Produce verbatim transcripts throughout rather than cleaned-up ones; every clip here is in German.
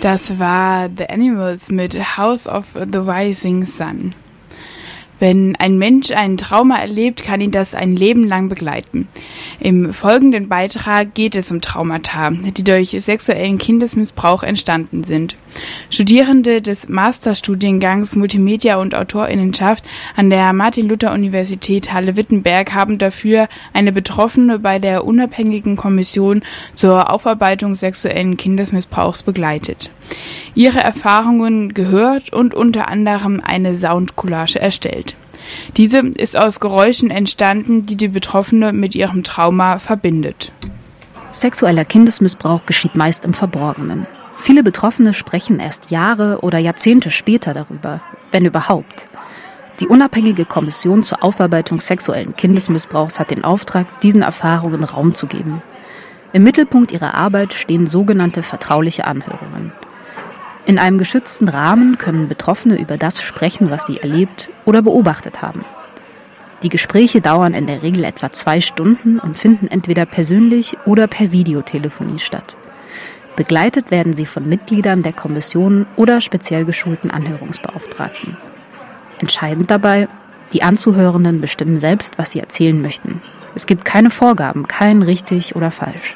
Das war The Animals mit House of the Rising Sun. Wenn ein Mensch ein Trauma erlebt, kann ihn das ein Leben lang begleiten. Im folgenden Beitrag geht es um Traumata, die durch sexuellen Kindesmissbrauch entstanden sind. Studierende des Masterstudiengangs Multimedia und Autorinnenschaft an der Martin-Luther-Universität Halle-Wittenberg haben dafür eine Betroffene bei der unabhängigen Kommission zur Aufarbeitung sexuellen Kindesmissbrauchs begleitet. Ihre Erfahrungen gehört und unter anderem eine Soundcollage erstellt. Diese ist aus Geräuschen entstanden, die die Betroffene mit ihrem Trauma verbindet. Sexueller Kindesmissbrauch geschieht meist im Verborgenen. Viele Betroffene sprechen erst Jahre oder Jahrzehnte später darüber, wenn überhaupt. Die unabhängige Kommission zur Aufarbeitung sexuellen Kindesmissbrauchs hat den Auftrag, diesen Erfahrungen Raum zu geben. Im Mittelpunkt ihrer Arbeit stehen sogenannte vertrauliche Anhörungen. In einem geschützten Rahmen können Betroffene über das sprechen, was sie erlebt oder beobachtet haben. Die Gespräche dauern in der Regel etwa zwei Stunden und finden entweder persönlich oder per Videotelefonie statt. Begleitet werden sie von Mitgliedern der Kommission oder speziell geschulten Anhörungsbeauftragten. Entscheidend dabei, die Anzuhörenden bestimmen selbst, was sie erzählen möchten. Es gibt keine Vorgaben, kein richtig oder falsch.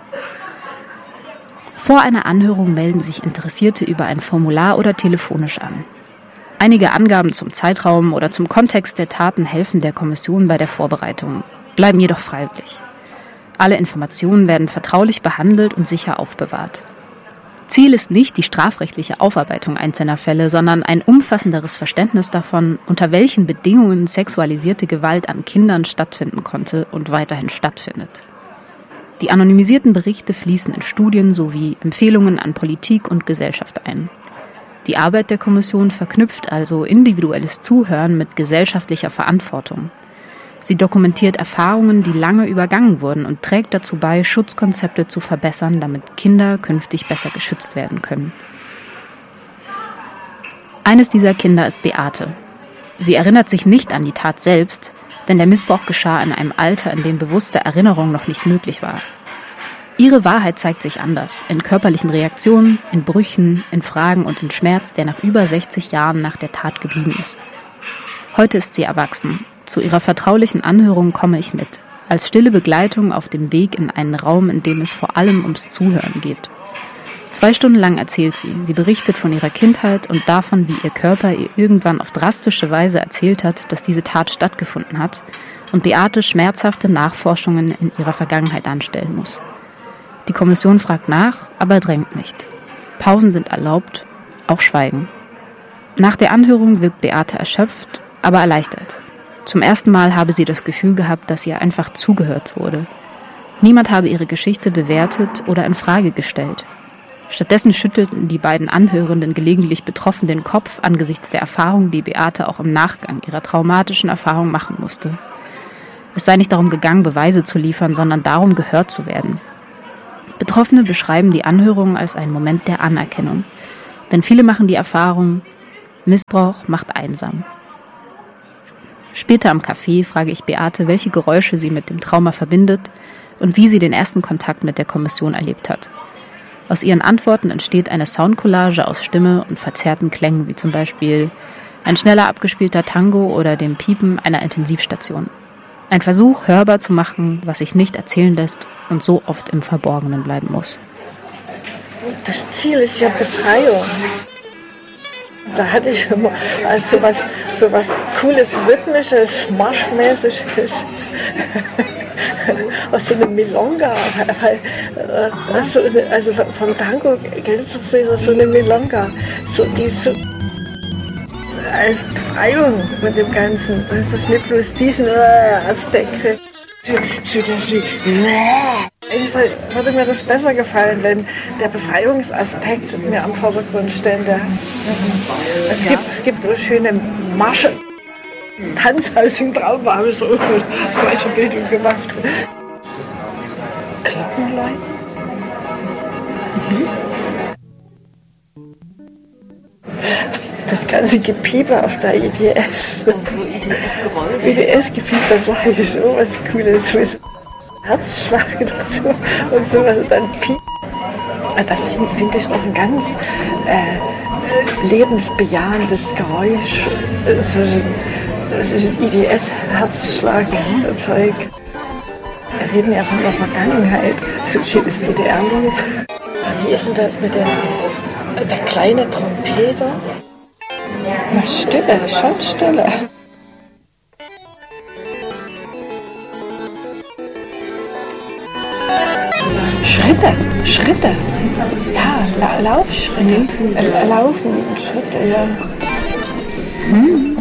Vor einer Anhörung melden sich Interessierte über ein Formular oder telefonisch an. Einige Angaben zum Zeitraum oder zum Kontext der Taten helfen der Kommission bei der Vorbereitung, bleiben jedoch freiwillig. Alle Informationen werden vertraulich behandelt und sicher aufbewahrt. Ziel ist nicht die strafrechtliche Aufarbeitung einzelner Fälle, sondern ein umfassenderes Verständnis davon, unter welchen Bedingungen sexualisierte Gewalt an Kindern stattfinden konnte und weiterhin stattfindet. Die anonymisierten Berichte fließen in Studien sowie Empfehlungen an Politik und Gesellschaft ein. Die Arbeit der Kommission verknüpft also individuelles Zuhören mit gesellschaftlicher Verantwortung. Sie dokumentiert Erfahrungen, die lange übergangen wurden und trägt dazu bei, Schutzkonzepte zu verbessern, damit Kinder künftig besser geschützt werden können. Eines dieser Kinder ist Beate. Sie erinnert sich nicht an die Tat selbst, denn der Missbrauch geschah in einem Alter, in dem bewusste Erinnerung noch nicht möglich war. Ihre Wahrheit zeigt sich anders, in körperlichen Reaktionen, in Brüchen, in Fragen und in Schmerz, der nach über sechzig Jahren nach der Tat geblieben ist. Heute ist sie erwachsen. Zu ihrer vertraulichen Anhörung komme ich mit, als stille Begleitung auf dem Weg in einen Raum, in dem es vor allem ums Zuhören geht. Zwei Stunden lang erzählt sie. Sie berichtet von ihrer Kindheit und davon, wie ihr Körper ihr irgendwann auf drastische Weise erzählt hat, dass diese Tat stattgefunden hat und Beate schmerzhafte Nachforschungen in ihrer Vergangenheit anstellen muss. Die Kommission fragt nach, aber drängt nicht. Pausen sind erlaubt, auch Schweigen. Nach der Anhörung wirkt Beate erschöpft, aber erleichtert. Zum ersten Mal habe sie das Gefühl gehabt, dass ihr einfach zugehört wurde. Niemand habe ihre Geschichte bewertet oder in Frage gestellt. Stattdessen schüttelten die beiden Anhörenden gelegentlich betroffen den Kopf angesichts der Erfahrung, die Beate auch im Nachgang ihrer traumatischen Erfahrung machen musste. Es sei nicht darum gegangen, Beweise zu liefern, sondern darum, gehört zu werden. Betroffene beschreiben die Anhörung als einen Moment der Anerkennung. Denn viele machen die Erfahrung, Missbrauch macht einsam. Später am Café frage ich Beate, welche Geräusche sie mit dem Trauma verbindet und wie sie den ersten Kontakt mit der Kommission erlebt hat. Aus ihren Antworten entsteht eine Soundcollage aus Stimme und verzerrten Klängen, wie zum Beispiel ein schneller abgespielter Tango oder dem Piepen einer Intensivstation. Ein Versuch, hörbar zu machen, was sich nicht erzählen lässt und so oft im Verborgenen bleiben muss. Das Ziel ist ja Befreiung. Da hatte ich immer also was, so was Cooles, Rhythmisches, Marschmäßiges. So eine Milonga, weil, also, also vom Tango kennst du so, so eine Milonga, so die so als Befreiung mit dem Ganzen, dass es nicht bloß diesen Aspekt, so, so dass sie, eigentlich würde mir das besser gefallen, wenn der Befreiungsaspekt mir am Vordergrund stände. Es gibt, es gibt schöne Marsche. Tanz aus dem Trauma habe ich da irgendwo Weiterbildung gemacht. Glockenläuten? Mhm. Das ganze Gepiepe auf der I D S. Also so I D S-Geräusch? I D S-Gepiepe, das war eigentlich so was Cooles. So Herzschlag dazu und sowas. Und dann Piep. Das finde ich auch ein ganz äh, lebensbejahendes Geräusch. So ein, so ein I D S-Herzschlag-Zeug. Wir reden ja von der Vergangenheit. So ein schönes D D R-Lied. Wie ist denn das mit dem der kleine Trompeter? Na, Stille, schon Stille. Schritte, Schritte. Ja, La- Laufschritte. Äh, Laufen, Schritte, ja. Hm.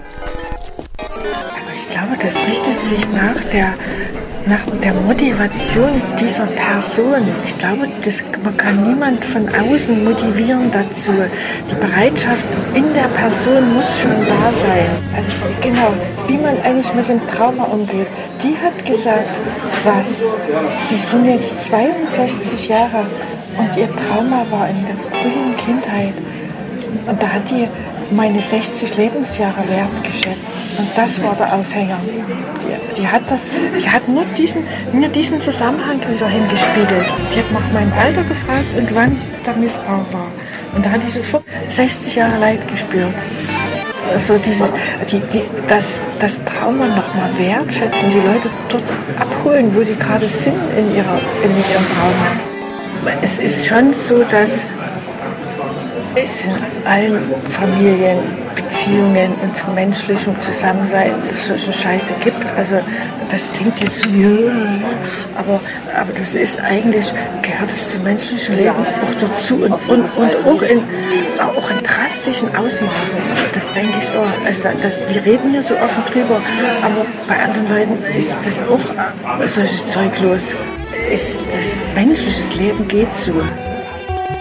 Aber ich glaube, das richtet sich nach der, nach der Motivation dieser Person. Ich glaube, das, man kann niemand von außen motivieren dazu. Die Bereitschaft in der Person muss schon da sein. Also genau, wie man eigentlich mit dem Trauma umgeht. Die hat gesagt, was? Sie sind jetzt zweiundsechzig Jahre und ihr Trauma war in der frühen Kindheit. Und da hat die meine sechzig Lebensjahre wertgeschätzt. Und das war der Aufhänger. Die, die, hat, das, die hat nur diesen, mir diesen Zusammenhang wieder hingespiegelt. Die hat nach meinem Alter gefragt und wann der Missbrauch war. Und da hat die sofort sechzig Jahre Leid gespürt. So dieses, die, die, das, das Trauma nochmal wertschätzen, die Leute dort abholen, wo sie gerade sind in, ihrer, in ihrem Trauma. Es ist schon so, dass es in allen Familien, Beziehungen und menschlichem Zusammensein solche Scheiße gibt. Also das klingt jetzt so, aber, aber das ist eigentlich, gehört es zum menschlichen Leben auch dazu und, und, und auch, in, auch in drastischen Ausmaßen. Das denke ich auch. Also das, wir reden hier so offen drüber, aber bei anderen Leuten ist das auch solches Zeug los. Ist das menschliches Leben geht so.